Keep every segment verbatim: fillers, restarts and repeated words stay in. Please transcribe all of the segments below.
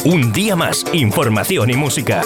Un día más, información y música.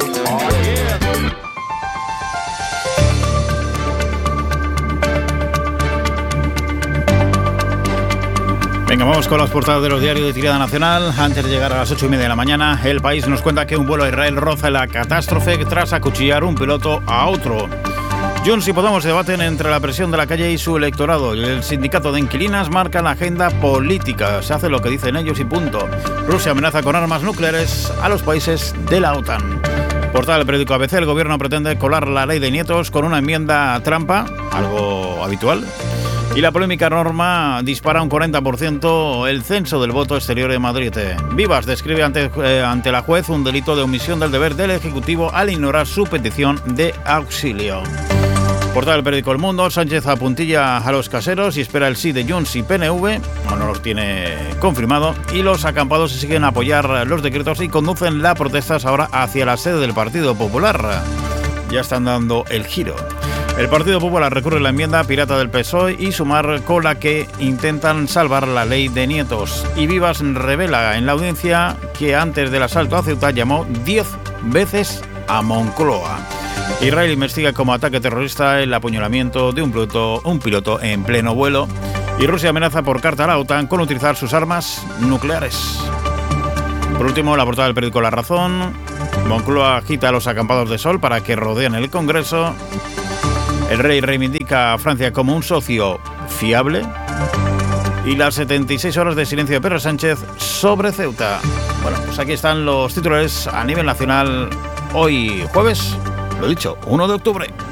Venga, vamos con las portadas de los diarios de tirada nacional. Antes de llegar a las ocho y media de la mañana, El País nos cuenta que un vuelo a Israel roza la catástrofe tras acuchillar un piloto a otro. Junts y Podemos debaten entre la presión de la calle y su electorado. El sindicato de inquilinas marca la agenda política. Se hace lo que dicen ellos y punto. Rusia amenaza con armas nucleares a los países de la OTAN. Portada del periódico A B C, el gobierno pretende colar la ley de nietos con una enmienda trampa, algo habitual. Y la polémica norma dispara un cuarenta por ciento el censo del voto exterior en Madrid. Vivas describe ante, eh, ante la juez un delito de omisión del deber del Ejecutivo al ignorar su petición de auxilio. Portada del periódico El Mundo, Sánchez apuntilla a los caseros y espera el sí de Junts y P N V, no los tiene confirmado, y los acampados se siguen a apoyar los decretos y conducen las protestas ahora hacia la sede del Partido Popular. Ya están dando el giro. El Partido Popular recurre a la enmienda pirata del P S O E y Sumar, con la que intentan salvar la ley de nietos. Y Vivas revela en la audiencia que antes del asalto a Ceuta llamó diez veces a Moncloa. Israel investiga como ataque terrorista el apuñalamiento de un piloto, un piloto en pleno vuelo. Y Rusia amenaza por carta a la OTAN con utilizar sus armas nucleares. Por último, la portada del periódico La Razón. Moncloa agita a los acampados de sol para que rodeen el Congreso. El rey reivindica a Francia como un socio fiable. Y las setenta y seis horas de silencio de Pedro Sánchez sobre Ceuta. Bueno, pues aquí están los titulares a nivel nacional hoy jueves, lo dicho, uno de octubre.